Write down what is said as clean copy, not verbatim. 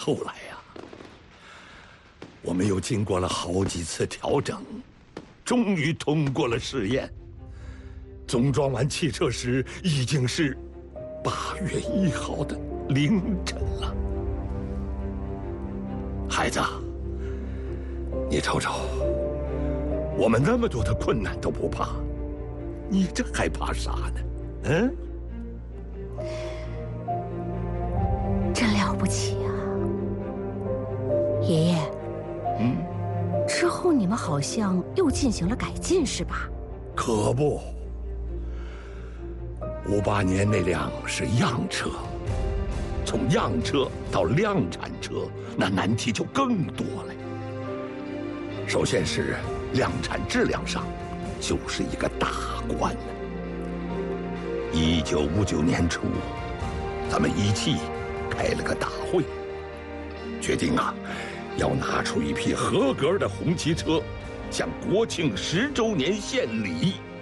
后来呀，我们又经过了好几次调整，终于通过了试验。总装完汽车时，已经是8月1号的凌晨了。孩子，你瞅瞅，我们那么多的困难都不怕，你这还怕啥呢？嗯？ 真了不起呀，爷爷。之后你们好像又进行了改进，是吧？ 可不，58年那辆是样车，从样车到量产车，那难题就更多了。首先是量产质量上，就是一个大关了。1959年初，咱们一汽开了个大会，决定要拿出一批合格的红旗车，向国庆10周年献礼。